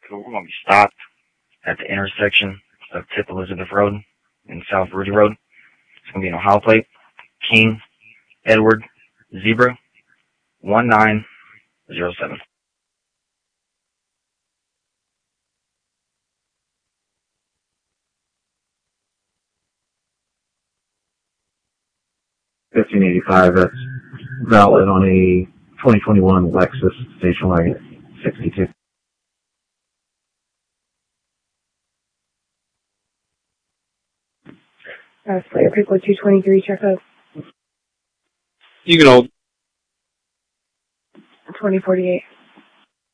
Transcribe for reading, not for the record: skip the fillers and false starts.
So we're going to be stopped at the intersection of Tip Elizabeth Road and South Rudy Road. It's going to be an Ohio plate. King Edward Zebra 1907. $15.85. That's valid on a 2021 Lexus station wagon 62. Slater Pickle 223, check out. You can hold. 2048.